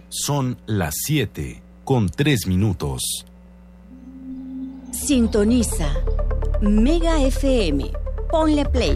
Son las 7:03. Sintoniza Mega FM. Ponle play.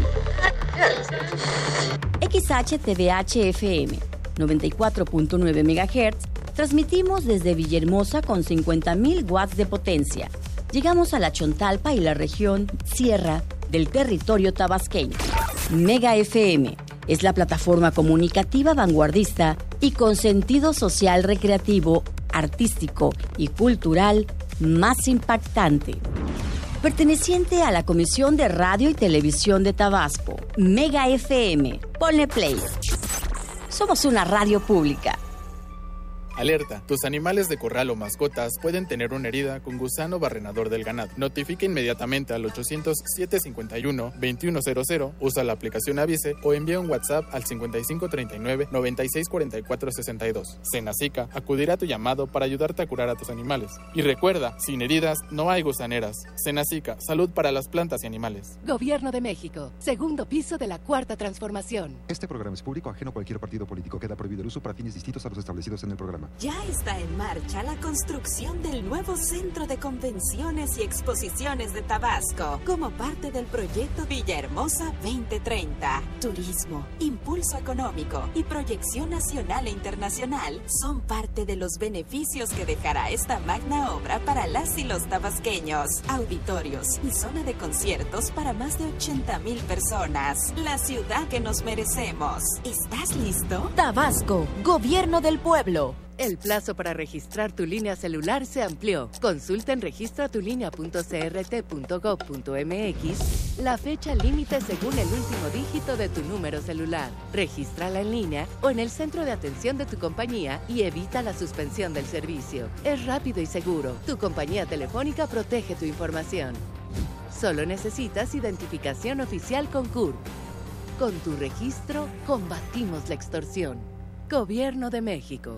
XHTVH FM 94.9 MHz. Transmitimos desde Villahermosa con 50.000 watts de potencia. Llegamos a la Chontalpa y la región Sierra del territorio tabasqueño. Mega FM es la plataforma comunicativa vanguardista y con sentido social, recreativo, artístico y cultural más impactante. Perteneciente a la Comisión de Radio y Televisión de Tabasco. Mega FM. Ponle play. Somos una radio pública. Alerta, tus animales de corral o mascotas pueden tener una herida con gusano barrenador del ganado. Notifica inmediatamente al 800-751-2100, usa la aplicación Avise o envía un WhatsApp al 5539-964462. Senacica acudirá a tu llamado para ayudarte a curar a tus animales. Y recuerda, sin heridas no hay gusaneras. Senacica, salud para las plantas y animales. Gobierno de México, segundo piso de la Cuarta Transformación. Este programa es público, ajeno a cualquier partido político. Queda prohibido el uso para fines distintos a los establecidos en el programa. Ya está en marcha la construcción del nuevo Centro de Convenciones y Exposiciones de Tabasco, como parte del proyecto Villahermosa 2030. Turismo, impulso económico y proyección nacional e internacional son parte de los beneficios que dejará esta magna obra para las y los tabasqueños. Auditorios y zona de conciertos para más de 80,000 personas. La ciudad que nos merecemos. ¿Estás listo? Tabasco, Gobierno del Pueblo. El plazo para registrar tu línea celular se amplió. Consulta en registratulinea.crt.gov.mx la fecha límite según el último dígito de tu número celular. Regístrala en línea o en el centro de atención de tu compañía y evita la suspensión del servicio. Es rápido y seguro. Tu compañía telefónica protege tu información. Solo necesitas identificación oficial con CURP. Con tu registro, combatimos la extorsión. Gobierno de México.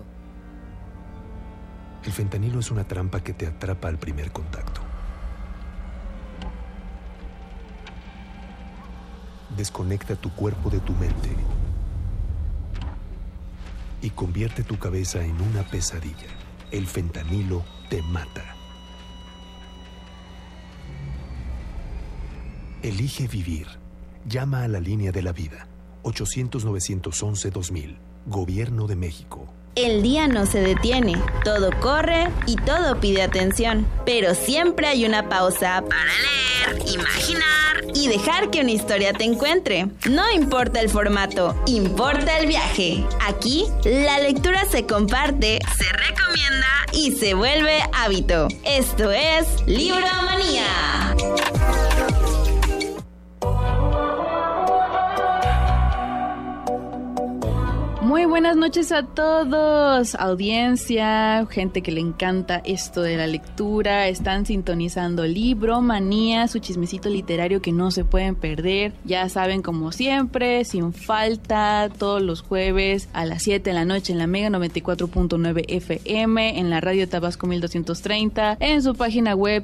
El fentanilo es una trampa que te atrapa al primer contacto. Desconecta tu cuerpo de tu mente y convierte tu cabeza en una pesadilla. El fentanilo te mata. Elige vivir. Llama a la línea de la vida. 800-911-2000. Gobierno de México. El día no se detiene, todo corre y todo pide atención, pero siempre hay una pausa para leer, imaginar y dejar que una historia te encuentre. No importa el formato, importa el viaje. Aquí, la lectura se comparte, se recomienda y se vuelve hábito. Esto es Libromanía. Muy buenas noches a todos, audiencia, gente que le encanta esto de la lectura. Están sintonizando Libromanía, su chismecito literario que no se pueden perder. Ya saben, como siempre, sin falta, todos los jueves a las 7 de la noche en la Mega 94.9 FM, en la Radio Tabasco 1230, en su página web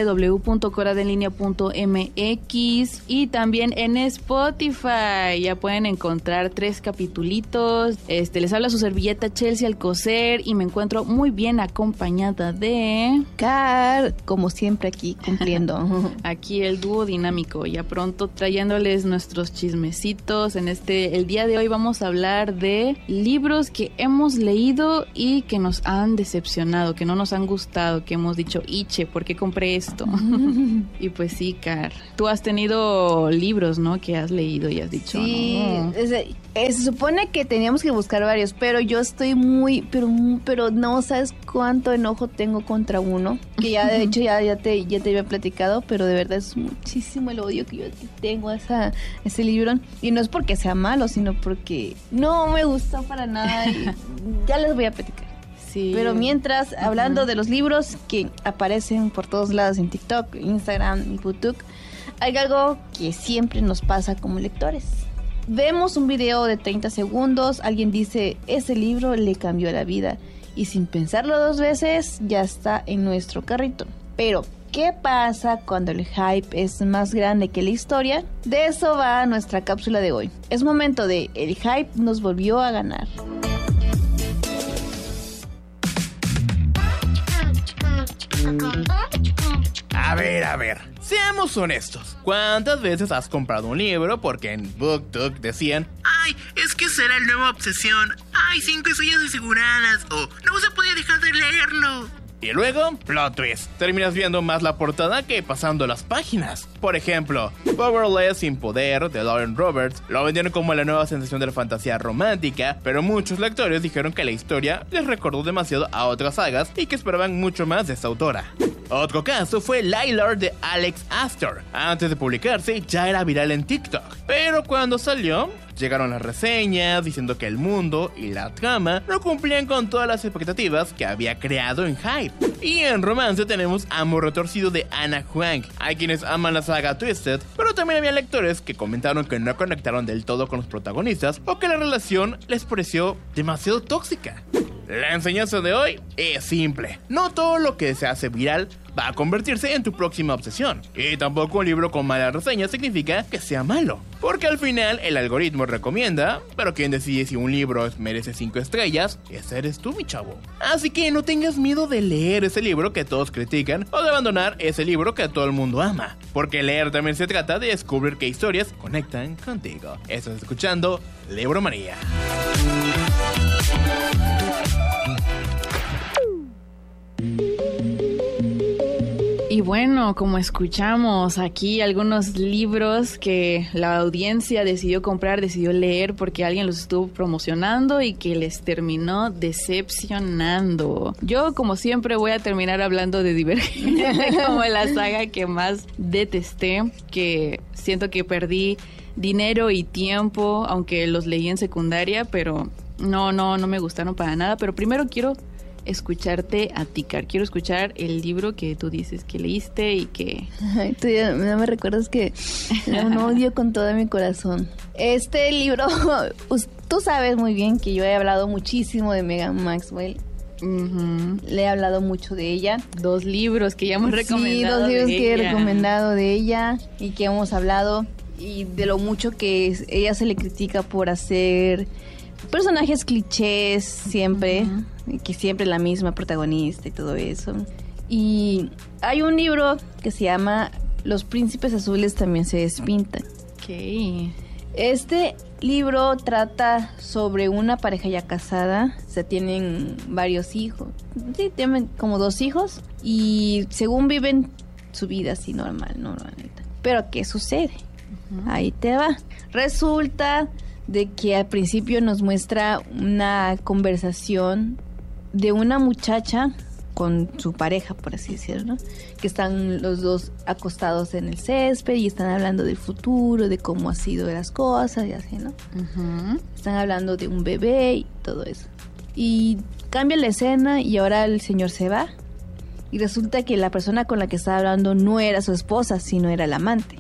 www.coradenlinea.mx y también en Spotify. Ya pueden encontrar 3 capitulitos. Les habla su servilleta Chelsea Alcocer y me encuentro muy bien acompañada de Car, como siempre aquí cumpliendo. Aquí el dúo dinámico, ya pronto trayéndoles nuestros chismecitos. El día de hoy vamos a hablar de libros que hemos leído y que nos han decepcionado, que no nos han gustado, que hemos dicho, Iche, ¿por qué compré esto? Y pues sí, Car, tú has tenido libros, ¿no? Que has leído y has dicho, sí, no. Se supone que teníamos que buscar varios, pero yo estoy pero no sabes cuánto enojo tengo contra uno, que ya de hecho ya te había platicado, pero de verdad es muchísimo el odio que yo tengo a ese libro, y no es porque sea malo, sino porque no me gustó para nada y ya les voy a platicar. Sí. Pero mientras, hablando de los libros que aparecen por todos lados en TikTok, Instagram y YouTube, hay algo que siempre nos pasa como lectores. Vemos un video de 30 segundos, alguien dice, ese libro le cambió la vida, y sin pensarlo 2 veces, ya está en nuestro carrito. Pero, ¿qué pasa cuando el hype es más grande que la historia? De eso va nuestra cápsula de hoy. Es momento de El hype nos volvió a ganar. A ver, seamos honestos. ¿Cuántas veces has comprado un libro porque en BookTok decían: ay, es que será la nueva obsesión, ay, 5 estrellas aseguradas, o no se puede dejar de leerlo? Y luego, plot twist, terminas viendo más la portada que pasando las páginas. Por ejemplo, Powerless sin poder, de Lauren Roberts, lo vendieron como la nueva sensación de la fantasía romántica, pero muchos lectores dijeron que la historia les recordó demasiado a otras sagas y que esperaban mucho más de esta autora. Otro caso fue Lilar de Alex Astor. Antes de publicarse ya era viral en TikTok, pero cuando salió, llegaron las reseñas diciendo que el mundo y la trama no cumplían con todas las expectativas que había creado en hype. Y en romance tenemos Amor Retorcido de Anna Huang. Hay quienes aman la saga Twisted, pero también había lectores que comentaron que no conectaron del todo con los protagonistas o que la relación les pareció demasiado tóxica. La enseñanza de hoy es simple: no todo lo que se hace viral va a convertirse en tu próxima obsesión. Y tampoco un libro con malas reseñas significa que sea malo, porque al final el algoritmo recomienda, pero quien decide si un libro merece 5 estrellas, ese eres tú, mi chavo. Así que no tengas miedo de leer ese libro que todos critican o de abandonar ese libro que todo el mundo ama, porque leer también se trata de descubrir qué historias conectan contigo. Estás escuchando Libromanía. Y bueno, como escuchamos aquí, algunos libros que la audiencia decidió comprar, decidió leer porque alguien los estuvo promocionando y que les terminó decepcionando. Yo, como siempre, voy a terminar hablando de Divergente como la saga que más detesté, que siento que perdí dinero y tiempo, aunque los leí en secundaria, pero no me gustaron para nada. Pero primero quiero escucharte a ti, Car. Quiero escuchar el libro que tú dices que leíste y que... Ay, tú ya no me recuerdas que un odio con todo mi corazón. Este libro, tú sabes muy bien que yo he hablado muchísimo de Megan Maxwell. Uh-huh. Le he hablado mucho de ella. 2 libros que ya hemos recomendado. Sí, 2 libros que he recomendado de ella y que hemos hablado, y de lo mucho que ella se le critica por hacer personajes clichés siempre, uh-huh, que siempre la misma protagonista y todo eso. Y hay un libro que se llama Los príncipes azules también se despintan. Okay. Este libro trata sobre una pareja ya casada, o sea, tienen varios hijos, sí, tienen como 2 hijos y según viven su vida así normal. Pero ¿qué sucede? Uh-huh. Ahí te va. Resulta de que al principio nos muestra una conversación de una muchacha con su pareja, por así decirlo, que están los dos acostados en el césped y están hablando del futuro, de cómo ha sido las cosas y así, ¿no? Uh-huh. Están hablando de un bebé y todo eso. Y cambia la escena y ahora el señor se va y resulta que la persona con la que estaba hablando no era su esposa, sino era la amante.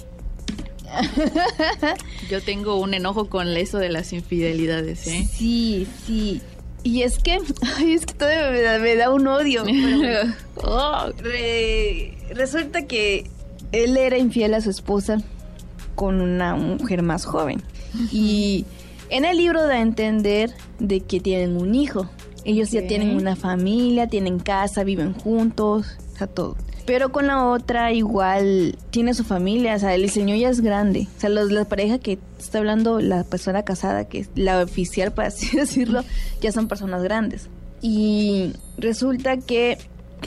Yo tengo un enojo con eso de las infidelidades, ¿eh? Sí. Y es que todavía me da un odio. Pero resulta que él era infiel a su esposa con una mujer más joven. Y en el libro da a entender de que tienen un hijo. Ellos ya tienen una familia, tienen casa, viven juntos, o sea, todo. Pero con la otra igual tiene su familia, o sea, el señor ya es grande. O sea, la pareja que está hablando, la persona casada, que es la oficial, para así decirlo, ya son personas grandes. Y resulta que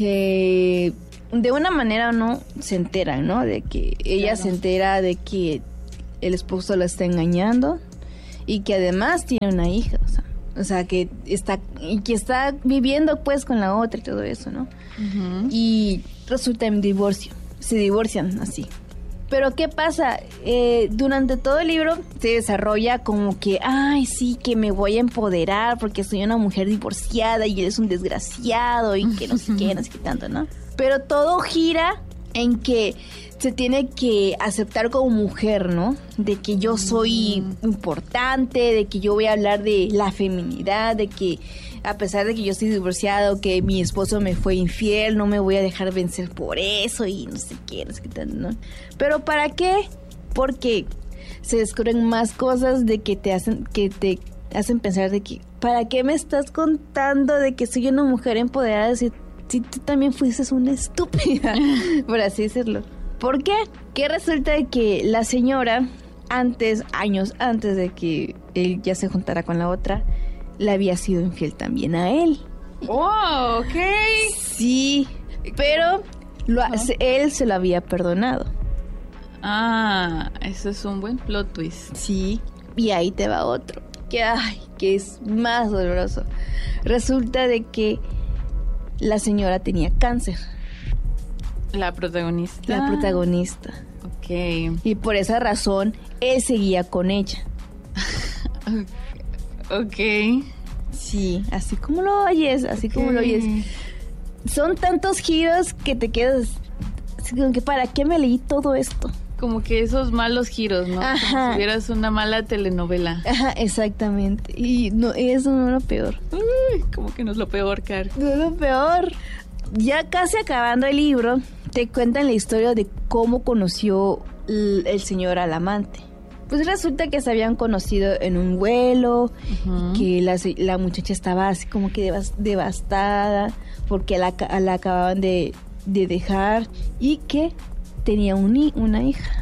de una manera o no se enteran, ¿no? De que ella se entera de que el esposo la está engañando y que además tiene una hija, o sea, que está viviendo pues con la otra y todo eso, ¿no? Uh-huh. Y resulta en divorcio, se divorcian así. Pero ¿qué pasa? Durante todo el libro se desarrolla como que, ay, sí, que me voy a empoderar porque soy una mujer divorciada y él es un desgraciado y que no sé qué, no sé qué tanto, ¿no? Pero todo gira en que se tiene que aceptar como mujer, ¿no? De que yo soy importante, de que yo voy a hablar de la feminidad, de que a pesar de que yo estoy divorciado, que mi esposo me fue infiel, no me voy a dejar vencer por eso y no sé qué tanto, ¿no? Pero ¿para qué? Porque se descubren más cosas de que te hacen pensar de que ¿para qué me estás contando de que soy una mujer empoderada si tú también fuiste una estúpida? Por así decirlo. ¿Por qué? Que resulta que la señora, años antes de que él ya se juntara con la otra, le había sido infiel también a él. ¡Oh, ok! Sí, pero él se lo había perdonado. Ah, eso es un buen plot twist. Sí, y ahí te va otro, que es más doloroso. Resulta de que la señora tenía cáncer. La protagonista. La protagonista. Ok. Y por esa razón, él seguía con ella. Ok. Sí, así como lo oyes, Son tantos giros que te quedas así como que, ¿para qué me leí todo esto? Como que esos malos giros, ¿no? Ajá. Como si vieras una mala telenovela. Ajá, exactamente. Y no, eso no es lo peor. Uy, como que no es lo peor, Car. No es lo peor. Ya casi acabando el libro, te cuentan la historia de cómo conoció el señor al amante. Pues resulta que se habían conocido en un vuelo, que la muchacha estaba así como que devastada porque la acababan de dejar y que tenía una hija.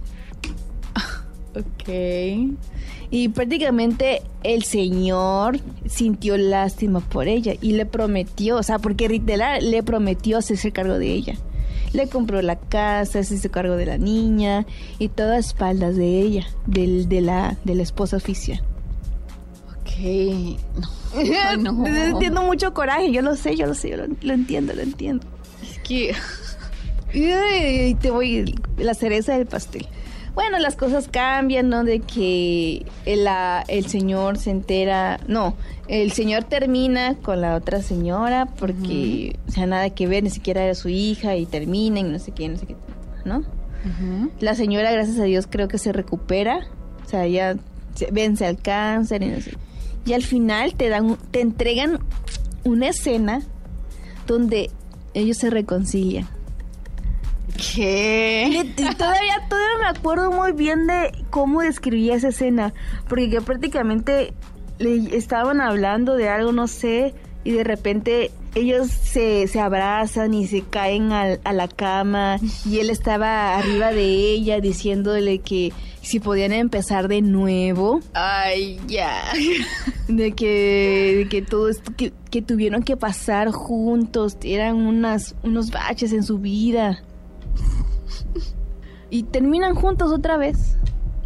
Ok. Y prácticamente el señor sintió lástima por ella y le prometió, o sea, porque literal le prometió hacerse cargo de ella. Le compró la casa, se hizo cargo de la niña y todo a espaldas de ella, de la esposa oficial. Ok. No. Entiendo mucho coraje, yo lo sé, yo lo entiendo. Es que... Y te voy la cereza del pastel. Bueno, las cosas cambian, ¿no? De que el señor se entera... No, el señor termina con la otra señora porque, o sea, nada que ver, ni siquiera era su hija y terminan, no sé qué, ¿no? La señora, gracias a Dios, creo que se recupera, o sea, ya vence al cáncer y no sé. Y al final te entregan una escena donde ellos se reconcilian. ¿Qué? Todavía me acuerdo muy bien de cómo describía esa escena, porque que prácticamente le estaban hablando de algo, no sé, y de repente ellos se abrazan y se caen a la cama y él estaba arriba de ella diciéndole que si podían empezar de nuevo. Ay, ya. De que todo esto que tuvieron que pasar juntos eran unos baches en su vida. Y terminan juntos otra vez.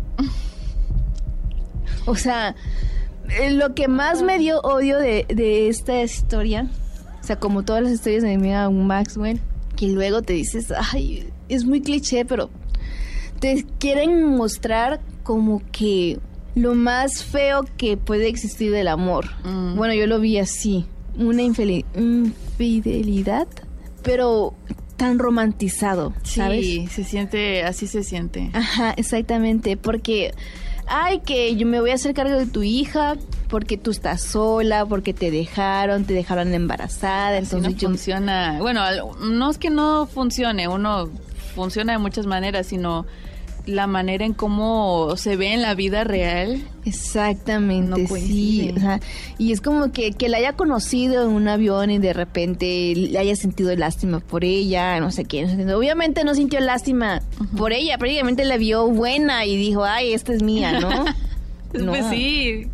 O sea, lo que más me dio odio de esta historia, o sea, como todas las historias de mi amiga Maxwell, que luego te dices, ay, es muy cliché, pero te quieren mostrar como que lo más feo que puede existir del amor. Bueno, yo lo vi así, una infidelidad, pero tan romantizado, ¿sabes? Sí, así se siente. Ajá, exactamente, porque ay, que yo me voy a hacer cargo de tu hija porque tú estás sola, porque te dejaron embarazada, entonces no funciona. Bueno, no es que no funcione, uno funciona de muchas maneras, sino la manera en cómo se ve en la vida real. Exactamente, no coincide. Sí. O sea, y es como que la haya conocido en un avión y de repente le haya sentido lástima por ella, no sé qué. Obviamente no sintió lástima por ella, prácticamente la vio buena y dijo, ay, esta es mía, ¿no? No. Pues sí.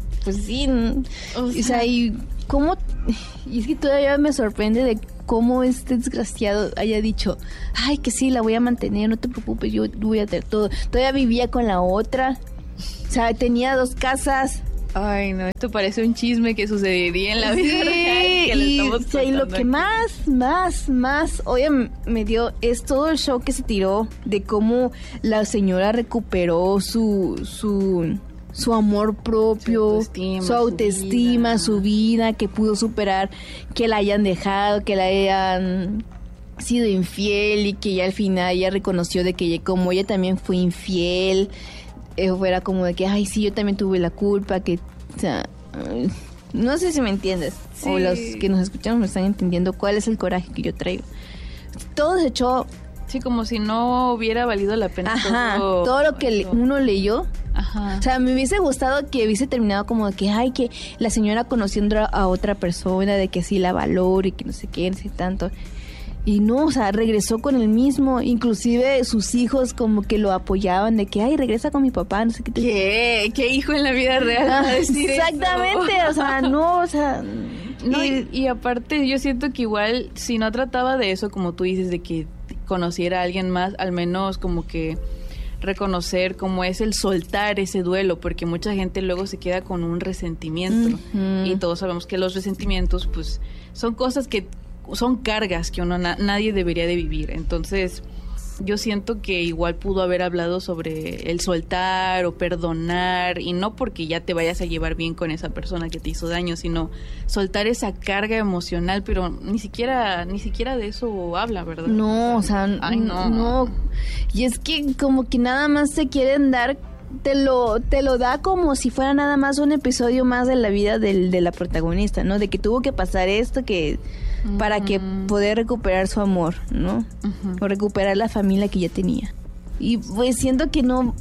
O sea, y cómo... Y es que todavía me sorprende de cómo este desgraciado haya dicho, ay, que sí, la voy a mantener, no te preocupes, yo voy a hacer todo. Todavía vivía con la otra, o sea, tenía 2 casas. Ay, no, esto parece un chisme que sucedería en la vida real. Que y lo que más oye me dio es todo el show que se tiró de cómo la señora recuperó su amor propio, su autoestima, su vida, que pudo superar que la hayan dejado, que la hayan sido infiel y que ya al final ella reconoció de que como ella también fue infiel, fuera como de que, ay, sí, yo también tuve la culpa, que, o sea, no sé si me entiendes, sí. O los que nos escuchamos me están entendiendo cuál es el coraje que yo traigo. Todo se echó... Sí, como si no hubiera valido la pena. Ajá, todo lo que uno leyó. Ajá. O sea, me hubiese gustado que hubiese terminado como de que, ay, que la señora conociendo a otra persona, de que sí la valora y que no sé qué, no sé tanto. Y no, o sea, regresó con el mismo, inclusive sus hijos como que lo apoyaban de que, ay, regresa con mi papá, no sé qué. ¿Qué hijo en la vida real va a decir exactamente, eso? O sea, no, o sea... No, y aparte yo siento que igual si no trataba de eso, como tú dices, de que conociera a alguien más, al menos como que reconocer cómo es el soltar ese duelo, porque mucha gente luego se queda con un resentimiento y todos sabemos que los resentimientos pues son cosas que son cargas que uno nadie debería de vivir. Entonces yo siento que igual pudo haber hablado sobre el soltar o perdonar, y no porque ya te vayas a llevar bien con esa persona que te hizo daño, sino soltar esa carga emocional, pero ni siquiera de eso habla, ¿verdad? No, o sea, no. Y es que como que nada más te quieren dar, te lo da como si fuera nada más un episodio más de la vida de la protagonista, ¿no? De que tuvo que pasar esto, que para que poder recuperar su amor, ¿no? O recuperar la familia que ya tenía. Y pues siento que no...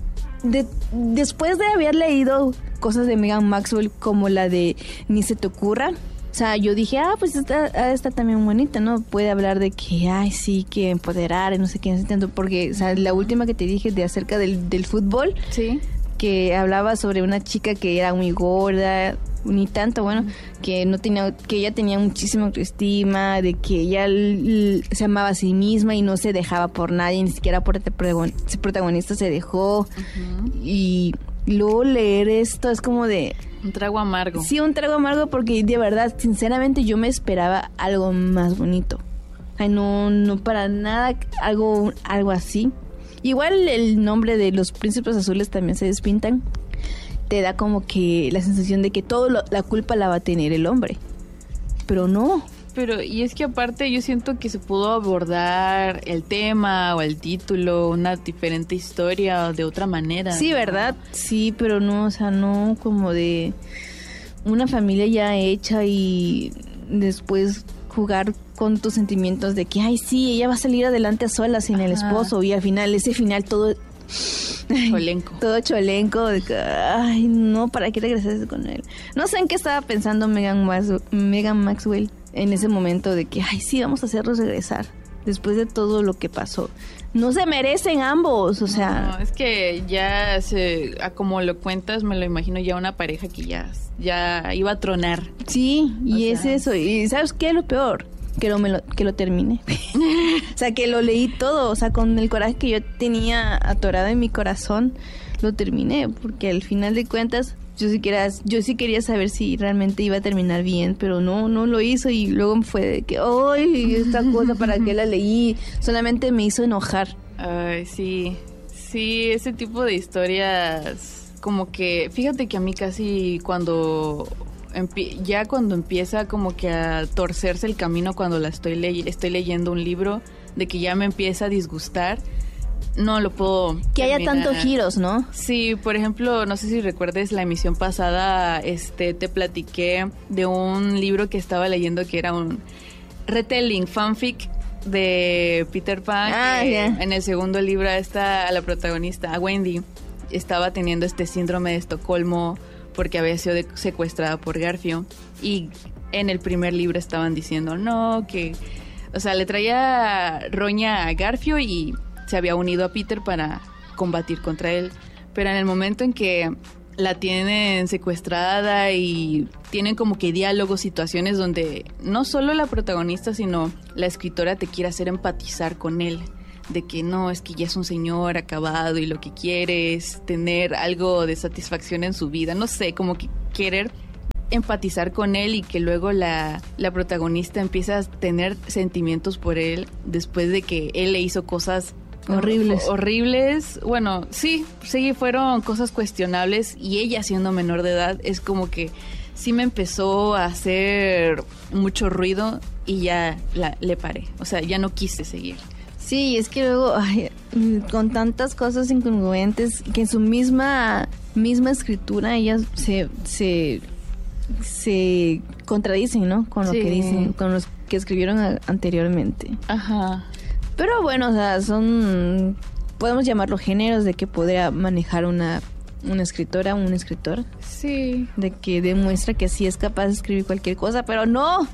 después de haber leído cosas de Megan Maxwell como la de Ni se te ocurra, o sea, yo dije, pues está también bonita, ¿no? Puede hablar de que, ay, sí, que empoderar y no sé qué, porque, o sea, la última que te dije de acerca del fútbol, sí, que hablaba sobre una chica que era muy gorda, ni tanto, bueno, que no tenía, que ella tenía muchísima autoestima, de que ella se amaba a sí misma y no se dejaba por nadie, ni siquiera por el protagonista se dejó. Y luego leer esto es como de... un trago amargo. Sí, un trago amargo, porque de verdad, sinceramente, yo me esperaba algo más bonito. Ay, no para nada algo así. Igual el nombre de Los Príncipes Azules también se despintan. Te da como que la sensación de que la culpa la va a tener el hombre. Pero no. Pero, y es que aparte yo siento que se pudo abordar el tema o el título, una diferente historia de otra manera. Sí, ¿verdad? Sí, pero no, o sea, no como de una familia ya hecha y después jugar con tus sentimientos de que, ay, sí, ella va a salir adelante a solas sin el esposo, y al final, ese final todo... cholenco. Todo cholenco, de que, ay, no, ¿para qué regresaste con él? No sé en qué estaba pensando Megan Maxwell en ese momento de que, ay, sí, vamos a hacerlos regresar después de todo lo que pasó. No se merecen ambos, o sea... No, es que ya como lo cuentas, me lo imagino ya una pareja que ya iba a tronar. Sí, y es eso. Y ¿sabes qué es lo peor? Que lo termine. O sea, que lo leí todo, o sea, con el coraje que yo tenía atorado en mi corazón, lo terminé, porque al final de cuentas yo sí quería saber si realmente iba a terminar bien, pero no lo hizo, y luego fue de que, ¡ay, esta cosa para qué la leí! Solamente me hizo enojar. Ay, sí, ese tipo de historias, como que, fíjate que a mí casi cuando empieza como que a torcerse el camino cuando estoy leyendo un libro, de que ya me empieza a disgustar, no lo puedo que terminar. Haya tantos giros, ¿no? Sí, por ejemplo, no sé si recuerdes la emisión pasada, te platiqué de un libro que estaba leyendo que era un retelling, fanfic de Peter Pan. En el segundo libro a la protagonista, a Wendy, estaba teniendo este síndrome de Estocolmo porque había sido secuestrada por Garfio, y en el primer libro estaban diciendo o sea, le traía roña a Garfio y se había unido a Peter para combatir contra él, pero en el momento en que la tienen secuestrada y tienen como que diálogos, situaciones donde no solo la protagonista sino la escritora te quiere hacer empatizar con él, de que no, es que ya es un señor acabado y lo que quiere es tener algo de satisfacción en su vida, no sé, como que querer empatizar con él, y que luego la protagonista empieza a tener sentimientos por él después de que él le hizo cosas horribles. Bueno, sí, fueron cosas cuestionables, y ella siendo menor de edad es como que sí me empezó a hacer mucho ruido y ya le paré, o sea, ya no quise seguir. Sí, es que luego con tantas cosas incongruentes que en su misma escritura ellas se contradicen, ¿no? Con lo que dicen, con los que escribieron anteriormente. Ajá. Pero bueno, o sea, podemos llamarlo géneros de que podría manejar una escritora, un escritor. Sí. De que demuestra que sí es capaz de escribir cualquier cosa, pero no.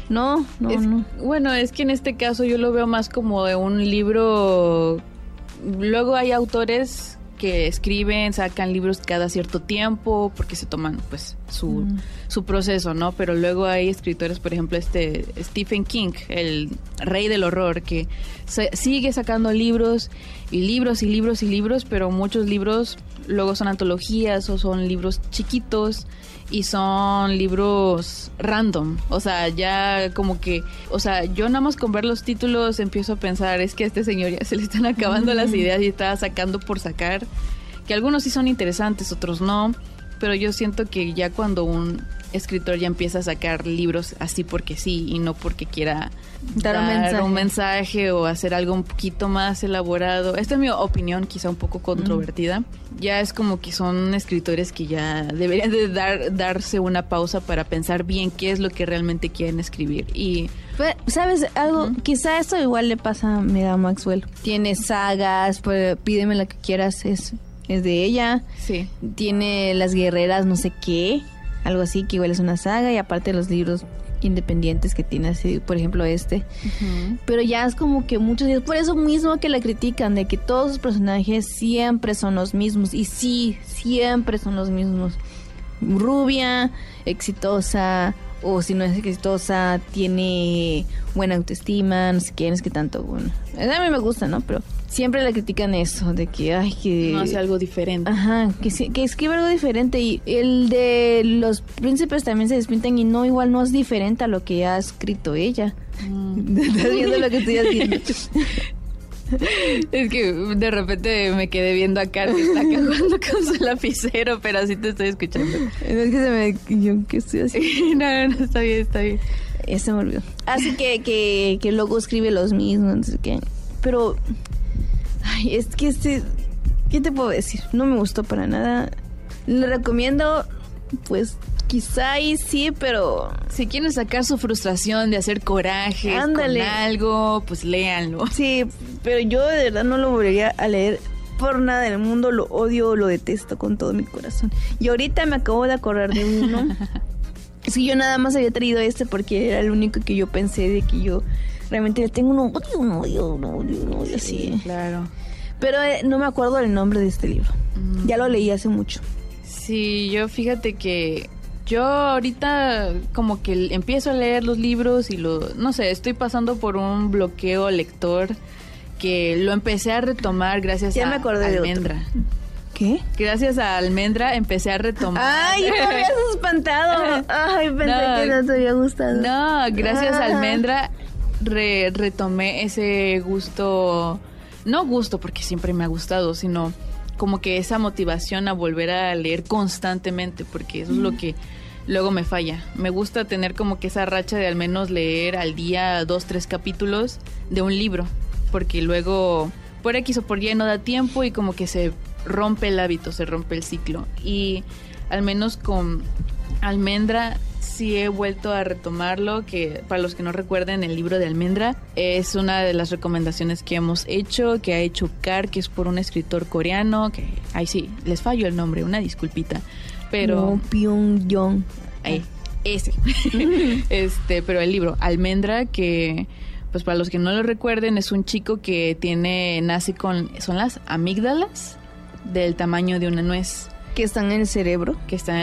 No. Bueno, es que en este caso yo lo veo más como de un libro. Luego hay autores que escriben, sacan libros cada cierto tiempo porque se toman pues su proceso, ¿no? Pero luego hay escritores, por ejemplo, Stephen King, el rey del horror, que sigue sacando libros y libros y libros y libros, pero muchos libros luego son antologías o son libros chiquitos y son libros random, o sea, ya como que, o sea, yo nada más con ver los títulos empiezo a pensar, es que a este señor ya se le están acabando las ideas y está sacando por sacar, que algunos sí son interesantes, otros no, pero yo siento que ya cuando un escritor ya empieza a sacar libros así porque sí y no porque quiera dar un mensaje o hacer algo un poquito más elaborado. Esta es mi opinión, quizá un poco controvertida. Ya es como que son escritores que ya deberían de darse una pausa para pensar bien qué es lo que realmente quieren escribir. Y pues, ¿sabes algo? Quizá esto igual le pasa a Madame Maxwell. Tiene sagas, pues, Pídeme la que quieras, es de ella. Sí. Tiene Las guerreras no sé qué, algo así, que igual es una saga, y aparte los libros independientes que tiene, así, por ejemplo pero ya es como que muchos, por eso mismo que la critican, de que todos los personajes siempre son los mismos, y sí, siempre son los mismos. Rubia, exitosa, o si no es exitosa, tiene buena autoestima, no sé qué, es que tanto, bueno, a mí me gusta, ¿no? Pero siempre le critican eso, de que, ay, que no hace algo diferente. Ajá, que escribe algo diferente, y el de los príncipes también se despintan y no, igual no es diferente a lo que ha escrito ella. ¿Estás viendo lo que estoy haciendo? Es que de repente me quedé viendo a Karen que está jugando con su lapicero, pero así te estoy escuchando. Es que yo, ¿qué estoy haciendo? No, está bien. Ya se me olvidó. Así que luego escribe los mismos, no sé qué. Pero, ay, es que ¿qué te puedo decir? No me gustó para nada. Le recomiendo, pues, quizá y sí, pero si quieren sacar su frustración de hacer corajes con algo, pues léanlo. Sí, pero yo de verdad no lo volvería a leer por nada del mundo. Lo odio, lo detesto con todo mi corazón. Y ahorita me acabo de acordar de uno. Es que yo nada más había traído porque era el único que yo pensé de que yo realmente le tengo un odio, así. Claro. Pero no me acuerdo del nombre de este libro. Ya lo leí hace mucho. Sí, yo fíjate que yo ahorita como que empiezo a leer los libros y no sé, estoy pasando por un bloqueo lector que lo empecé a retomar gracias a Almendra. ¿Qué? Gracias a Almendra empecé a retomar. ¡Ay, me habías espantado! ¡Ay, pensé que no te había gustado! No, gracias a Almendra retomé ese gusto, no gusto porque siempre me ha gustado, sino como que esa motivación a volver a leer constantemente, porque eso es lo que luego me falla. Me gusta tener como que esa racha de al menos leer al día 2-3 capítulos de un libro, porque luego por X o por Y no da tiempo y como que se rompe el hábito, se rompe el ciclo. Y al menos con Almendra sí he vuelto a retomarlo, que para los que no recuerden, el libro de Almendra es una de las recomendaciones que hemos hecho, que ha hecho Car, que es por un escritor coreano, que, ay sí, les fallo el nombre, una disculpita, pero... No, Pyongyang. Ese. Pero el libro Almendra, que pues para los que no lo recuerden, es un chico que nace con, son las amígdalas del tamaño de una nuez. Que están en el cerebro. Que están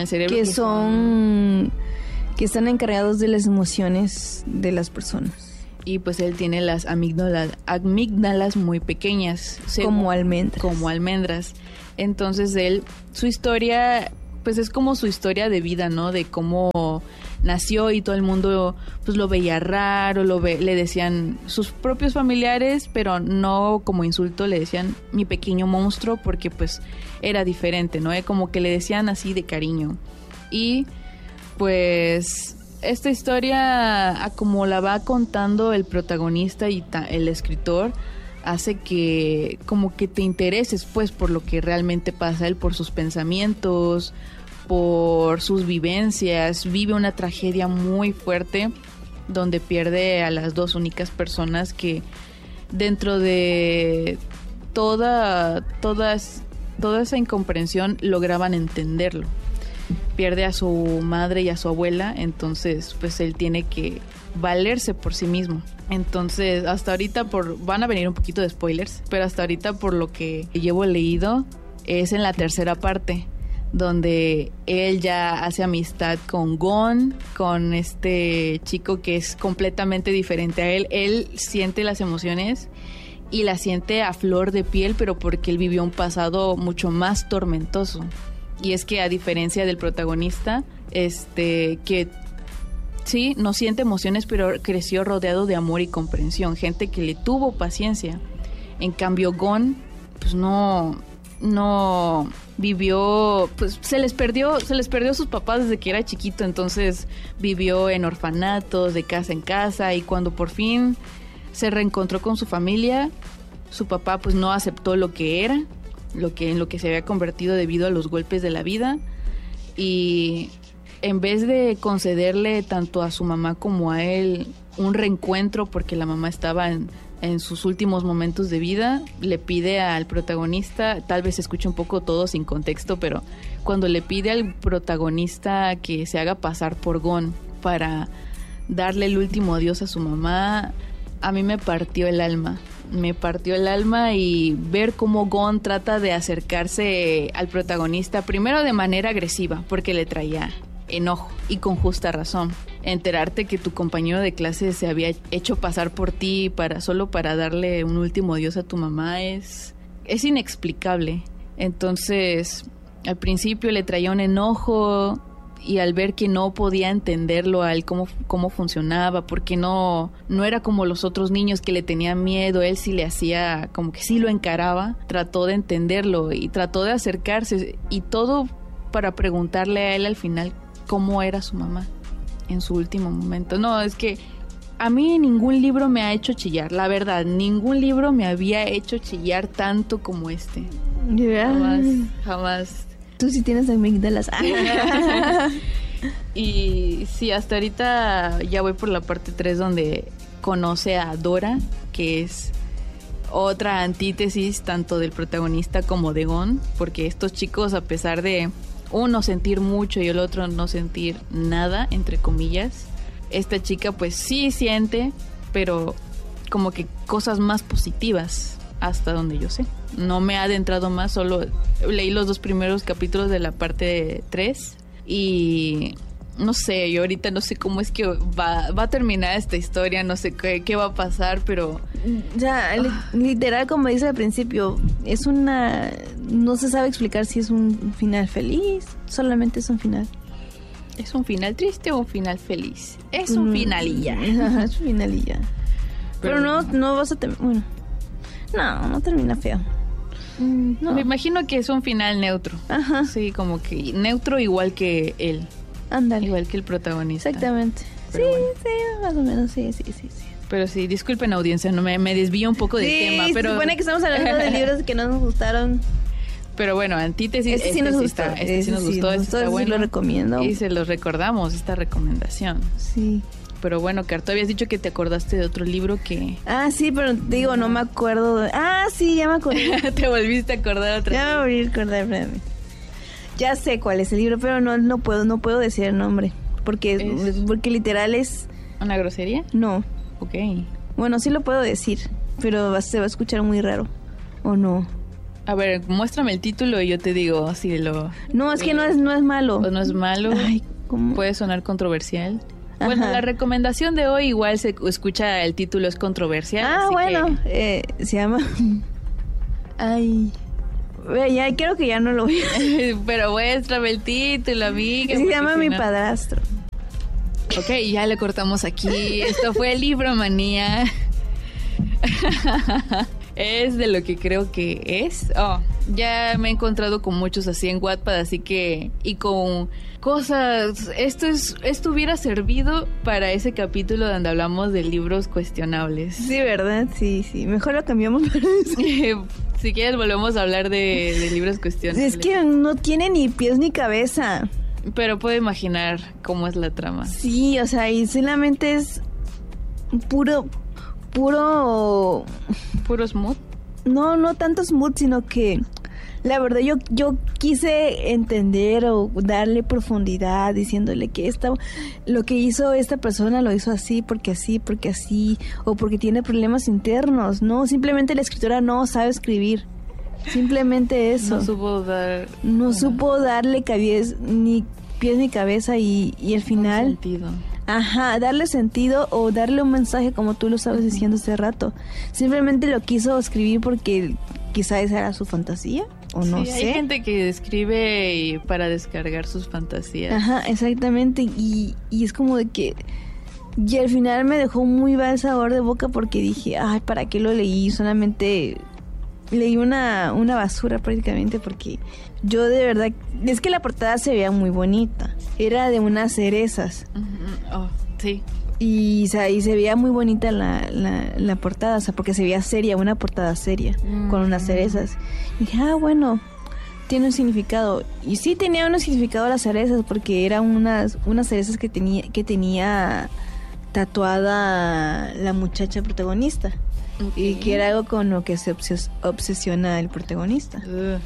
encargados de las emociones de las personas. Y pues él tiene las amígdalas muy pequeñas. Como almendras. Como almendras. Entonces su historia, pues es como su historia de vida, ¿no? De cómo nació y todo el mundo pues lo veía raro, le decían sus propios familiares, pero no como insulto, le decían mi pequeño monstruo, porque pues era diferente, ¿no? Como que le decían así de cariño. Y pues esta historia, como la va contando el protagonista y el escritor, hace que como que te intereses pues por lo que realmente pasa él, por sus pensamientos, por sus vivencias. Vive una tragedia muy fuerte donde pierde a las dos únicas personas que dentro de toda esa incomprensión lograban entenderlo. pierde a su madre y a su abuela, entonces pues él tiene que valerse por sí mismo. Entonces hasta ahorita van a venir un poquito de spoilers, pero hasta ahorita por lo que llevo leído es en la tercera parte, donde él ya hace amistad con Gon, con este chico que es completamente diferente a él. Él siente las emociones y las siente a flor de piel, pero porque él vivió un pasado mucho más tormentoso. Y es que a diferencia del protagonista, que sí, no siente emociones, pero creció rodeado de amor y comprensión, gente que le tuvo paciencia. En cambio, Gon, pues no vivió, pues se les perdió a sus papás desde que era chiquito, entonces vivió en orfanatos, de casa en casa, y cuando por fin se reencontró con su familia, su papá pues no aceptó lo que era, en lo que se había convertido debido a los golpes de la vida, y en vez de concederle tanto a su mamá como a él un reencuentro, porque la mamá estaba en sus últimos momentos de vida, le pide al protagonista, tal vez escuche un poco todo sin contexto, pero cuando le pide al protagonista que se haga pasar por Gon para darle el último adiós a su mamá, a mí me partió el alma. Y ver cómo Gon trata de acercarse al protagonista, primero de manera agresiva, porque le traía enojo, y con justa razón. Enterarte que tu compañero de clase se había hecho pasar por ti solo para darle un último adiós a tu mamá es inexplicable. Entonces, al principio le traía un enojo, y al ver que no podía entenderlo a él cómo funcionaba, porque no era como los otros niños que le tenían miedo, él sí le hacía, como que sí lo encaraba, trató de entenderlo y trató de acercarse, y todo para preguntarle a él al final cómo era su mamá en su último momento. No, es que a mí ningún libro me ha hecho chillar, la verdad, ningún libro me había hecho chillar tanto como este. Jamás. Tú sí tienes amígdalas. Y sí, hasta ahorita ya voy por la parte 3, donde conoce a Dora, que es otra antítesis tanto del protagonista como de Gon, porque estos chicos, a pesar de uno sentir mucho y el otro no sentir nada, entre comillas, esta chica pues sí siente, pero como que cosas más positivas, hasta donde yo sé. No me ha adentrado más, solo leí los 2 primeros capítulos de la parte 3 y no sé, yo ahorita no sé cómo es que va a terminar esta historia, no sé qué va a pasar, pero... Ya, literal, como dice al principio, no se sabe explicar si es un final feliz, solamente es un final. ¿Es un final triste o un final feliz? Es un final y ya. Es un final y ya. Pero no vas a terminar... Bueno, no termina feo. No. Me imagino que es un final neutro. Ajá. Sí, como que neutro, igual que él. Ándale. Igual que el protagonista. Exactamente. Pero sí, bueno. sí, más o menos, sí. Pero sí, disculpen audiencia, no me desvío un poco del tema, pero... se supone que estamos hablando de libros que no nos gustaron. Pero bueno, antítesis, este sí nos gustó. Este sí nos gustó, este está bueno. Sí lo recomiendo. Y se los recordamos, esta recomendación. Sí. Pero bueno, Car, tú habías dicho que te acordaste de otro libro que... Ah, sí, pero digo, no me acuerdo. Sí, ya me acordé. Te volviste a acordar otra vez. Ya me volví a acordar, espérame. Ya sé cuál es el libro, pero no puedo decir el nombre. Porque literal es... ¿Una grosería? No. Ok. Bueno, sí lo puedo decir, pero se va a escuchar muy raro. ¿O no? A ver, muéstrame el título y yo te digo si lo... No, es que no es malo. ¿O no es malo? Ay, ¿cómo? Puede sonar controversial. Ajá. Bueno, la recomendación de hoy igual se escucha, el título es controversial. Ah, así bueno, que... se llama... Ay... Ya creo que ya no lo voy a... Pero muéstrame el título, amiga. Se llama Mi Padrastro. Ok, ya le cortamos aquí. Esto fue Libromanía. Es de lo que creo que es. Ya me he encontrado con muchos así en Wattpad, así que... Y con cosas... Esto hubiera servido para ese capítulo donde hablamos de libros cuestionables. Sí, ¿verdad? Sí. Mejor lo cambiamos para eso. Si quieres volvemos a hablar de libros cuestionables. Es que no tiene ni pies ni cabeza. Pero puedo imaginar cómo es la trama. Sí, o sea, y solamente es puro smooth. No tanto smooth, sino que La verdad, yo quise entender o darle profundidad, diciéndole que lo que hizo esta persona lo hizo así, porque así, o porque tiene problemas internos. No, simplemente la escritora no sabe escribir. Simplemente eso. No supo darle ni pies ni cabeza y al final... Sentido. Ajá, darle sentido o darle un mensaje como tú lo estabas diciendo hace rato. Simplemente lo quiso escribir porque quizá esa era su fantasía o no sé. Hay gente que escribe para descargar sus fantasías. Ajá, exactamente. Y es como de que... Y al final me dejó muy mal sabor de boca porque dije, ay, ¿para qué lo leí? Solamente... leí una basura prácticamente porque yo de verdad... Es que la portada se veía muy bonita. Era de unas cerezas. Oh, sí. Y se veía muy bonita la portada, o sea, porque se veía seria, una portada seria, con unas cerezas. Y dije, bueno, tiene un significado. Y sí tenía un significado las cerezas, porque eran unas cerezas que tenía tatuada la muchacha protagonista. Okay. Y que era algo con lo que se obsesiona el protagonista.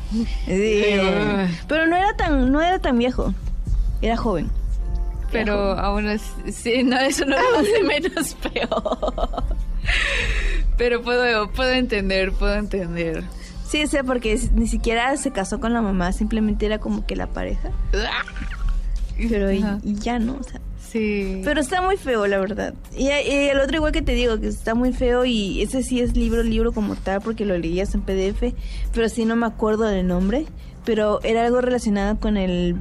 Pero no era tan viejo, era joven. Pero aún así, no, eso no me hace menos peor. Pero puedo entender. Sí, sé, porque ni siquiera se casó con la mamá, simplemente era como que la pareja. Pero y ya no, o sea. Sí. Pero está muy feo, la verdad. Y el otro igual que te digo, que está muy feo, y ese sí es libro como tal, porque lo leías en PDF, pero sí no me acuerdo del nombre, pero era algo relacionado con el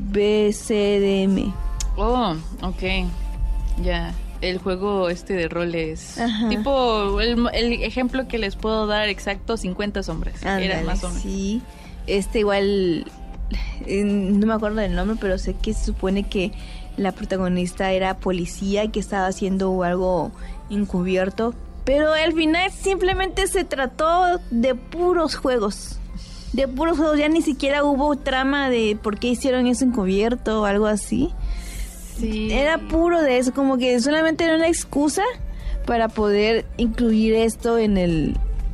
BCDM. Oh, ok. Ya. El juego de roles. Ajá. Tipo, el ejemplo que les puedo dar exacto, 50 sombras. Ándale, era más o menos. Sí. Igual, no me acuerdo del nombre, pero sé que se supone que la protagonista era policía y que estaba haciendo algo encubierto. Pero al final simplemente se trató de puros juegos. Ya ni siquiera hubo trama de por qué hicieron eso encubierto o algo así. Sí. Era puro de eso, como que solamente era una excusa para poder incluir esto en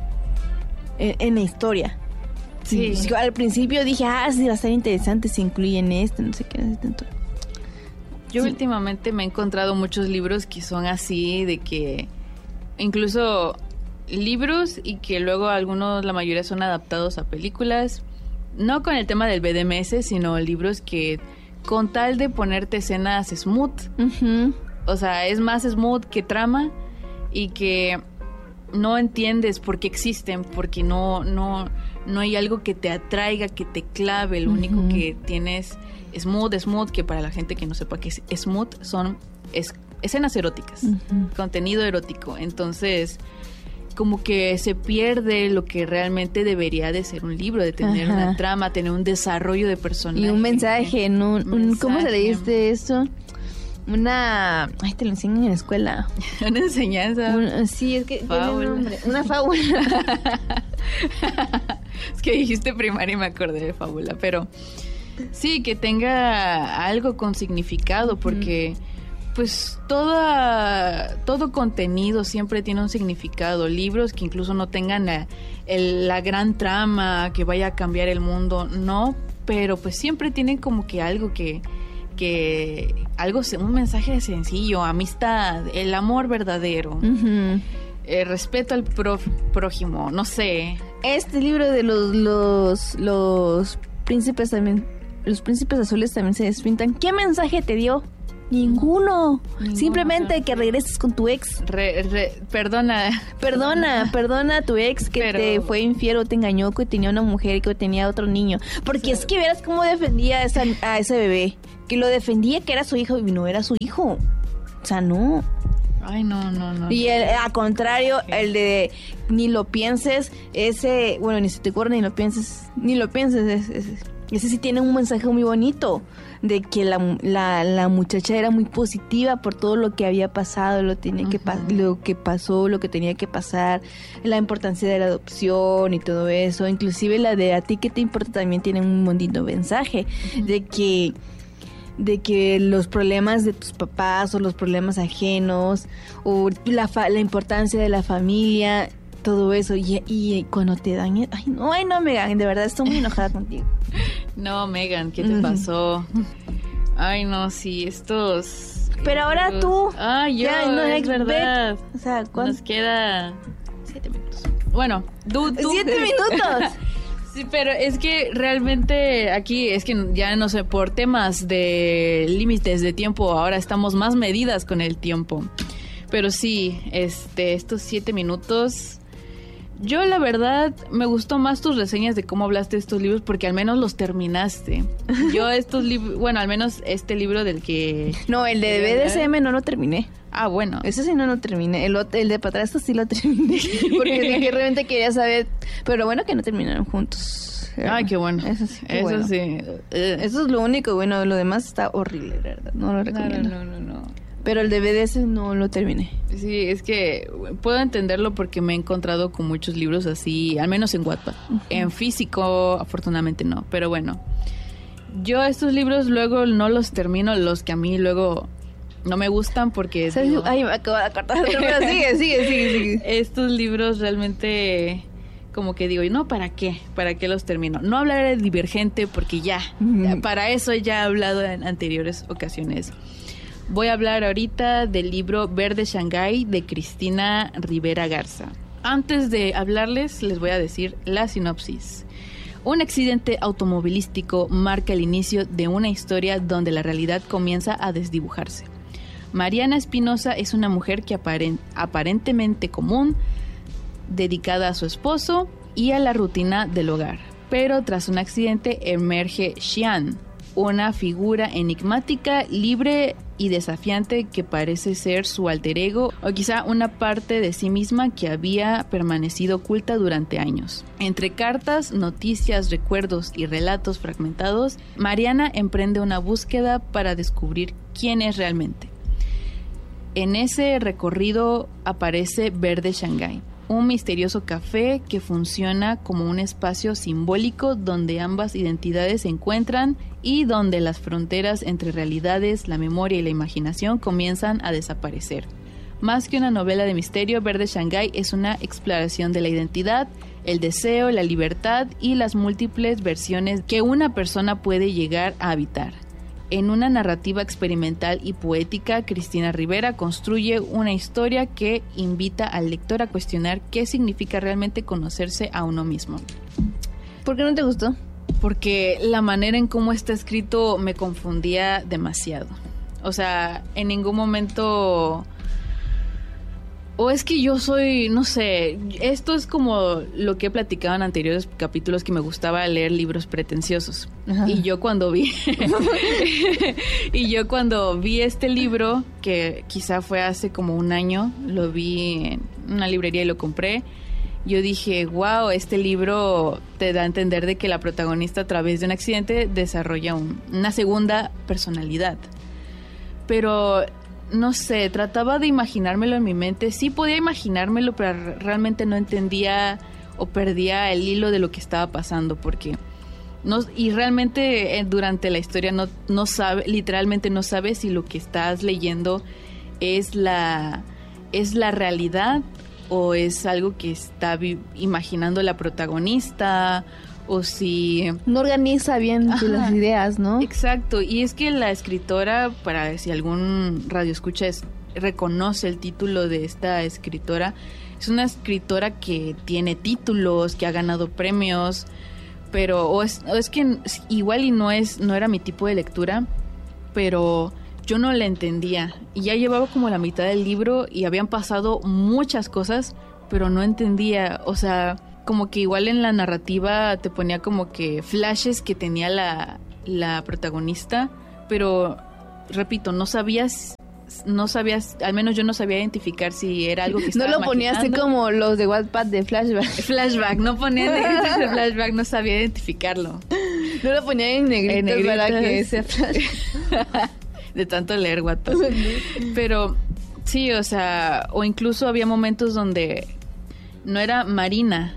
la historia. Sí. Yo al principio dije, sí, va a estar interesante si incluyen esto, no sé qué, no sé tanto. Yo últimamente me he encontrado muchos libros que son así, de que incluso libros y que luego la mayoría son adaptados a películas, no con el tema del BDMS, sino libros que con tal de ponerte escenas smooth, o sea, es más smooth que trama, y que no entiendes por qué existen, porque no hay algo que te atraiga, que te clave. Lo único que tienes smooth, que para la gente que no sepa qué es smooth, son escenas eróticas, contenido erótico. Entonces, como que se pierde lo que realmente debería de ser un libro, de tener una trama, tener un desarrollo de personaje. Y un mensaje, ¿cómo se le dice eso? Ay, te lo enseñan en la escuela. Una enseñanza. Sí, es que tiene un nombre. Una fábula. Es que dijiste primaria y me acordé de fábula, pero sí, que tenga algo con significado, porque pues todo contenido siempre tiene un significado. Libros que incluso no tengan la gran trama que vaya a cambiar el mundo, no, pero pues siempre tienen como que algo un mensaje sencillo, amistad, el amor verdadero, respeto al prójimo, no sé. Este libro de los príncipes también, los príncipes azules también se despintan. ¿Qué mensaje te dio? Ninguno. Simplemente que regreses con tu ex. Perdona a tu ex que te fue infiel o te engañó, que tenía una mujer y que tenía otro niño. Porque es que verás cómo defendía a ese bebé. Que lo defendía que era su hijo y no era su hijo. O sea, no. Ay, no. Y al contrario, el de ni lo pienses, ni se te ocurra ni lo pienses, ese sí tiene un mensaje muy bonito, de que la muchacha era muy positiva por todo lo que había pasado, lo que pasó, lo que tenía que pasar, la importancia de la adopción y todo eso. Inclusive la de a ti que te importa también tiene un bonito mensaje, de que los problemas de tus papás o los problemas ajenos o la importancia de la familia todo eso. Y cuando te dan... Ay, no, Megan, de verdad estoy muy enojada contigo. No, Megan, ¿qué te pasó? Ay, no, sí, estos... Pero ahora libros... tú... Ay, yo, ya, no, es verdad. O sea, ¿cuánto? Nos queda 7 minutos. Bueno, tú... 7 minutos. Sí, pero es que realmente aquí es que ya no sé, por temas de límites de tiempo, ahora estamos más medidas con el tiempo. Pero sí, estos 7 minutos... Yo la verdad me gustó más tus reseñas de cómo hablaste de estos libros porque al menos los terminaste. Yo estos libros, bueno, al menos este libro del que... No, el de BDSM no lo terminé. Ah, bueno. Ese sí no lo terminé. El de Padrastro sí lo terminé. Porque dije, realmente quería saber. Pero bueno que no terminaron juntos. Ay, qué bueno. Eso sí. Eso bueno. sí. Eso es lo único bueno. Lo demás está horrible, ¿verdad? No lo recomiendo. No. Pero el de BDS no lo terminé. Sí, es que puedo entenderlo porque me he encontrado con muchos libros así, al menos en Wattpad. Uh-huh. En físico, afortunadamente no. Pero bueno, yo estos libros luego no los termino, los que a mí luego no me gustan porque... Digo, ay, me acabo de cortar. Pero sigue. Estos libros realmente... Como que digo, no, ¿para qué? ¿Para qué los termino? No hablaré de Divergente porque ya, para eso ya he hablado en anteriores ocasiones. Voy a hablar ahorita del libro Verde Shanghái de Cristina Rivera Garza. Antes de hablarles, les voy a decir la sinopsis. Un accidente automovilístico marca el inicio de una historia donde la realidad comienza a desdibujarse. Mariana Espinosa es una mujer que aparentemente común, dedicada a su esposo y a la rutina del hogar. Pero tras un accidente emerge Xian, una figura enigmática, libre y desafiante que parece ser su alter ego o quizá una parte de sí misma que había permanecido oculta durante años. Entre cartas, noticias, recuerdos y relatos fragmentados, Mariana emprende una búsqueda para descubrir quién es realmente. En ese recorrido aparece Verde Shanghái, un misterioso café que funciona como un espacio simbólico donde ambas identidades se encuentran y donde las fronteras entre realidades, la memoria y la imaginación comienzan a desaparecer. Más que una novela de misterio, Verde Shanghái es una exploración de la identidad, el deseo, la libertad y las múltiples versiones que una persona puede llegar a habitar. En una narrativa experimental y poética, Cristina Rivera construye una historia que invita al lector a cuestionar qué significa realmente conocerse a uno mismo. ¿Por qué no te gustó? Porque la manera en cómo está escrito me confundía demasiado. O sea, en ningún momento... O es que yo soy, no sé, esto es como lo que he platicado en anteriores capítulos, que me gustaba leer libros pretenciosos. Ajá. Y yo cuando vi este libro, que quizá fue hace como un año, lo vi en una librería y lo compré, yo dije, wow, este libro te da a entender de que la protagonista a través de un accidente desarrolla una segunda personalidad. Pero... no sé, trataba de imaginármelo en mi mente. Sí podía imaginármelo, pero realmente no entendía o perdía el hilo de lo que estaba pasando, porque y realmente durante la historia no sabe, literalmente no sabes si lo que estás leyendo es la realidad o es algo que está imaginando la protagonista, o si... no organiza bien las ideas, ¿no? Exacto, y es que la escritora, para si algún radioescucha reconoce el título de esta escritora, es una escritora que tiene títulos, que ha ganado premios, pero o es que igual y no era mi tipo de lectura, pero yo no la entendía, y ya llevaba como la mitad del libro y habían pasado muchas cosas, pero no entendía, o sea... como que igual en la narrativa te ponía como que flashes que tenía la protagonista, pero repito, no sabías, al menos yo no sabía identificar si era algo que estaba no lo ponía así como los de Wattpad de flashback, no ponía negritos de flashback, no sabía identificarlo. No lo ponía en negritos para que sea flashback. De tanto leer Wattpad. Pero sí, o sea, o incluso había momentos donde no era Marina,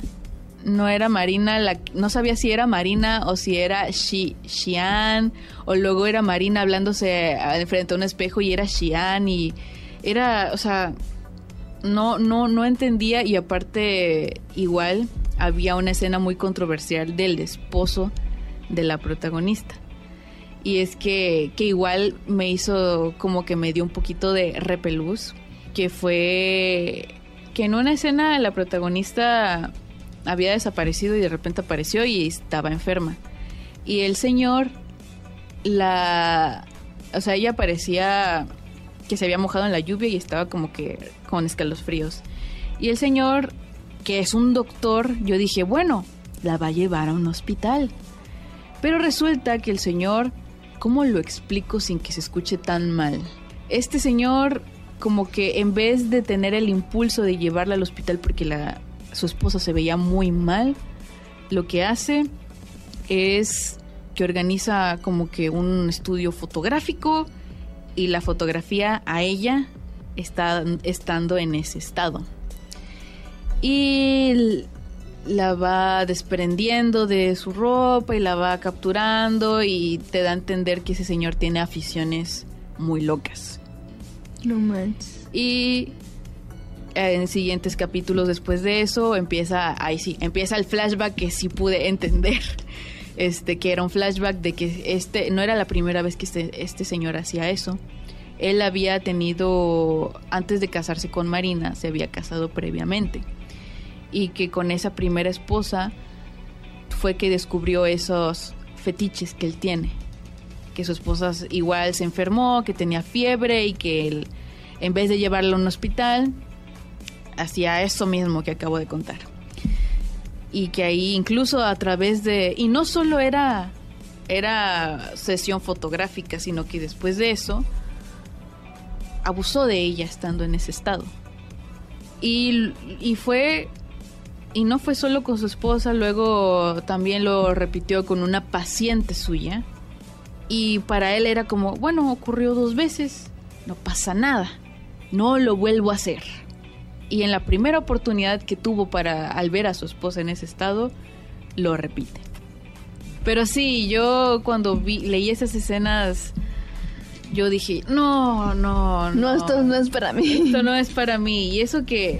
no sabía si era Marina o si era Xian, o luego era Marina hablándose frente a un espejo y era Xian, y era, o sea, no entendía, y aparte igual había una escena muy controversial del esposo de la protagonista. Y es que igual me hizo como que me dio un poquito de repelús, que fue que en una escena la protagonista había desaparecido y de repente apareció y estaba enferma. Y el señor, ella parecía que se había mojado en la lluvia y estaba como que con escalofríos. Y el señor, que es un doctor, yo dije, bueno, la va a llevar a un hospital. Pero resulta que el señor, ¿cómo lo explico sin que se escuche tan mal? Este señor, como que en vez de tener el impulso de llevarla al hospital porque su esposa se veía muy mal, lo que hace es que organiza como que un estudio fotográfico y la fotografía a ella estando en ese estado. Y la va desprendiendo de su ropa y la va capturando y te da a entender que ese señor tiene aficiones muy locas. No manches. Y en siguientes capítulos después de eso empieza el flashback que sí pude entender. Que era un flashback de que no era la primera vez que este señor hacía eso. Él había tenido, antes de casarse con Marina, se había casado previamente. Y que con esa primera esposa fue que descubrió esos fetiches que él tiene. Que su esposa igual se enfermó, que tenía fiebre y que él, en vez de llevarla a un hospital, hacía eso mismo que acabo de contar. Y que ahí incluso a través de... Y no solo era sesión fotográfica, sino que después de eso abusó de ella estando en ese estado. Y no fue solo con su esposa, luego también lo repitió con una paciente suya. Y para él era como, bueno, ocurrió 2 veces, no pasa nada, no lo vuelvo a hacer. Y en la primera oportunidad que tuvo al ver a su esposa en ese estado, lo repite. Pero sí, yo cuando leí esas escenas, yo dije, no, esto no es para mí. Esto no es para mí. Y eso que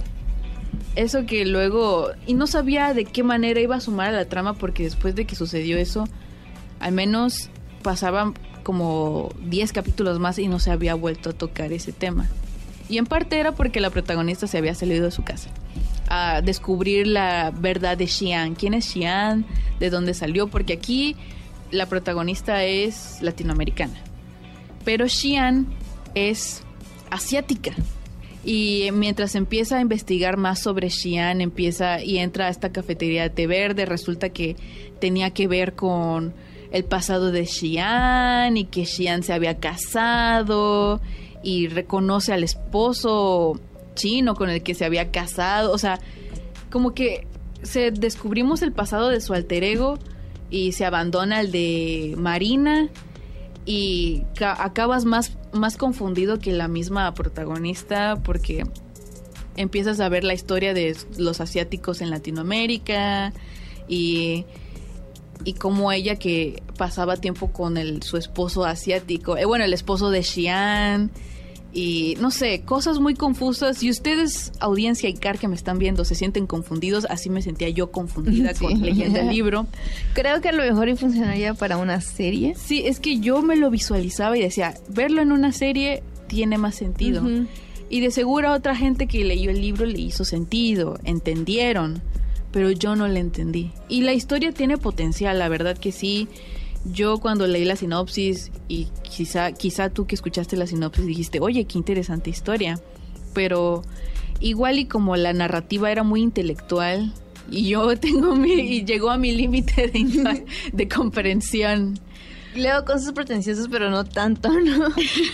luego... Y no sabía de qué manera iba a sumar a la trama, porque después de que sucedió eso, al menos pasaban como 10 capítulos más y no se había vuelto a tocar ese tema. Y en parte era porque la protagonista se había salido de su casa a descubrir la verdad de Xian. ¿Quién es Xian? ¿De dónde salió? Porque aquí la protagonista es latinoamericana, pero Xian es asiática. Y mientras empieza a investigar más sobre Xian, entra a esta cafetería de té verde, resulta que tenía que ver con el pasado de Xian y que Xian se había casado y reconoce al esposo chino con el que se había casado. O sea, como que descubrimos el pasado de su alter ego y se abandona el de Marina y acabas más confundido que la misma protagonista, porque empiezas a ver la historia de los asiáticos en Latinoamérica y como ella que pasaba tiempo con su esposo asiático, el esposo de Xian, y no sé, cosas muy confusas. Y ustedes, audiencia y Car, que me están viendo, se sienten confundidos, así me sentía yo confundida leyendo el libro. Creo que a lo mejor funcionaría para una serie. Sí, es que yo me lo visualizaba y decía, verlo en una serie tiene más sentido. Uh-huh. Y de seguro a otra gente que leyó el libro le hizo sentido, entendieron, pero yo no le entendí. Y la historia tiene potencial, la verdad que sí. Yo cuando leí la sinopsis, y quizá tú que escuchaste la sinopsis dijiste, oye, qué interesante historia, pero igual y como la narrativa era muy intelectual y yo llegó a mi límite de comprensión. Leo cosas pretenciosas, pero no tanto, ¿no?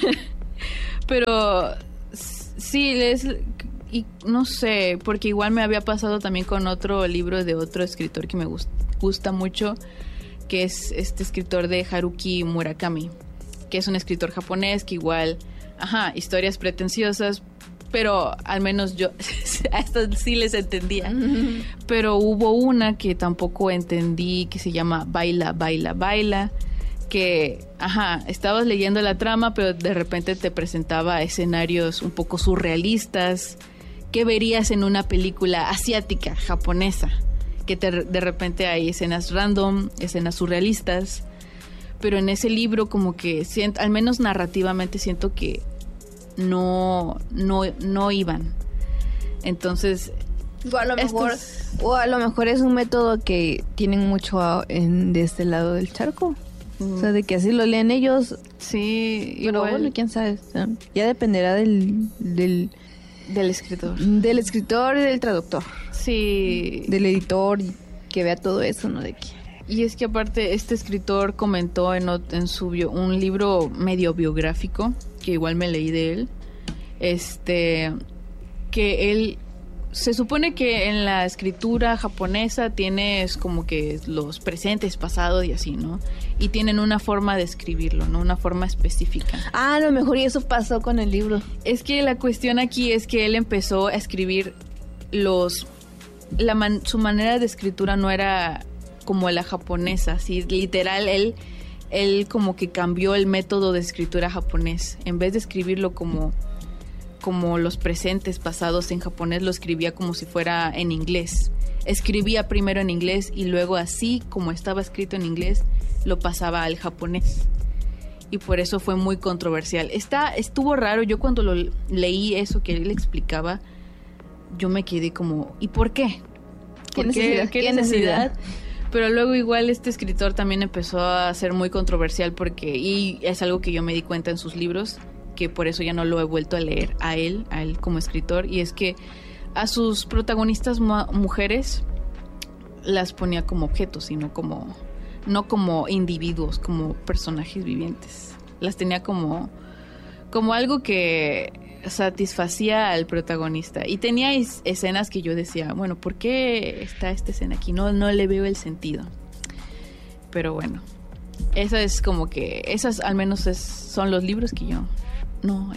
Pero sí, y no sé, porque igual me había pasado también con otro libro de otro escritor que me gusta mucho, que es este escritor de Haruki Murakami, que es un escritor japonés que igual, historias pretenciosas, pero al menos yo a estas sí les entendía. Uh-huh. Pero hubo una que tampoco entendí, que se llama Baila, Baila, Baila, que, estabas leyendo la trama, pero de repente te presentaba escenarios un poco surrealistas, ¿qué verías en una película asiática, japonesa? Que de repente hay escenas random, escenas surrealistas, pero en ese libro como que al menos narrativamente siento que no iban. Entonces, o a lo mejor es un método que tienen mucho de este lado del charco. O sea, de que así lo leen ellos. Sí, pero igual, bueno, quién sabe. O sea, ya dependerá del escritor. Del escritor y del traductor. Sí. Del editor y que vea todo eso, ¿no? De que... Y es que aparte este escritor comentó en un libro medio biográfico, que igual me leí de él, que él se supone que en la escritura japonesa tienes como que los presentes, pasado y así, ¿no? Y tienen una forma de escribirlo, ¿no? Una forma específica. A lo mejor y eso pasó con el libro. Es que la cuestión aquí es que él empezó a escribir su manera de escritura no era como la japonesa, así literal él como que cambió el método de escritura japonés. En vez de escribirlo como los presentes pasados en japonés, lo escribía como si fuera en inglés. Escribía primero en inglés y luego así como estaba escrito en inglés lo pasaba al japonés. Y por eso fue muy controversial. Estuvo raro. Yo cuando lo leí eso que él explicaba, yo me quedé como, ¿y por qué? ¿Qué necesidad? Pero luego igual este escritor también empezó a ser muy controversial y es algo que yo me di cuenta en sus libros, que por eso ya no lo he vuelto a leer a él como escritor, y es que a sus protagonistas mujeres las ponía como objetos, sino no como individuos, como personajes vivientes. Las tenía como algo que satisfacía al protagonista. Y tenía escenas que yo decía, bueno, ¿por qué está esta escena aquí? No le veo el sentido. Pero bueno, esas al menos son los libros que yo no.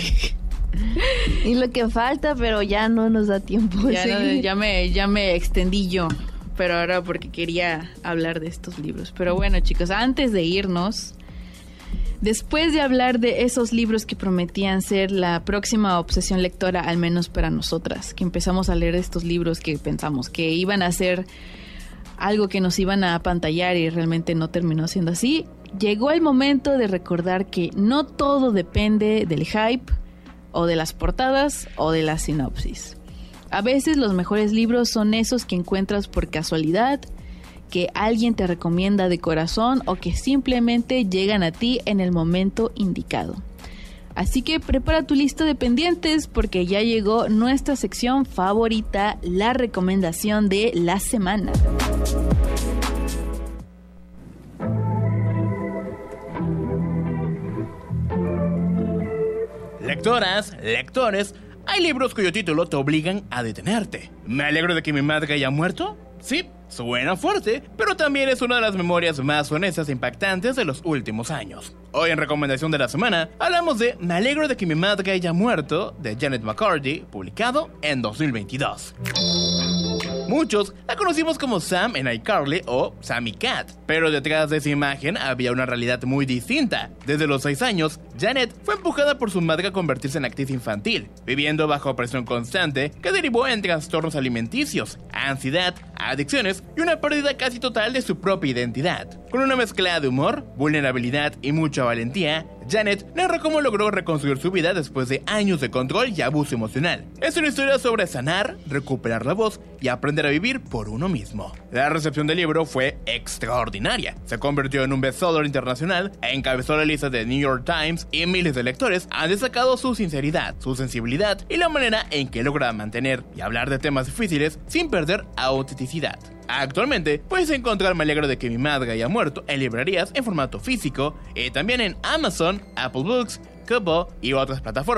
Y lo que falta, pero ya no nos da tiempo. Ya me extendí yo, pero ahora porque quería hablar de estos libros. Pero bueno, chicos, antes de irnos, después de hablar de esos libros que prometían ser la próxima obsesión lectora, al menos para nosotras, que empezamos a leer estos libros que pensamos que iban a ser algo que nos iban a apantallar y realmente no terminó siendo así, llegó el momento de recordar que no todo depende del hype o de las portadas o de la sinopsis. A veces los mejores libros son esos que encuentras por casualidad, que alguien te recomienda de corazón o que simplemente llegan a ti en el momento indicado. Así que prepara tu lista de pendientes porque ya llegó nuestra sección favorita, la recomendación de la semana. Lectoras, lectores, hay libros cuyo título te obligan a detenerte. ¿Me alegro de que mi madre haya muerto? Sí, suena fuerte, pero también es una de las memorias más honestas e impactantes de los últimos años. Hoy en Recomendación de la Semana hablamos de Me alegro de que mi madre haya muerto, de Janet McCarthy, publicado en 2022. Muchos la conocimos como Sam en iCarly o Sammy Cat, pero detrás de esa imagen había una realidad muy distinta. Desde los 6 años, Janet fue empujada por su madre a convertirse en actriz infantil, viviendo bajo presión constante que derivó en trastornos alimenticios, ansiedad, adicciones y una pérdida casi total de su propia identidad. Con una mezcla de humor, vulnerabilidad y mucha valentía, Janet narra cómo logró reconstruir su vida después de años de control y abuso emocional. Es una historia sobre sanar, recuperar la voz y aprender a vivir por uno mismo. La recepción del libro fue extraordinaria. Se convirtió en un bestseller internacional, encabezó la lista de New York Times y miles de lectores han destacado su sinceridad, su sensibilidad y la manera en que logra mantener y hablar de temas difíciles sin perder autenticidad. Actualmente puedes encontrar Me alegro de que mi madre haya muerto en librerías en formato físico y también en Amazon, Apple Books, Kobo y otras plataformas.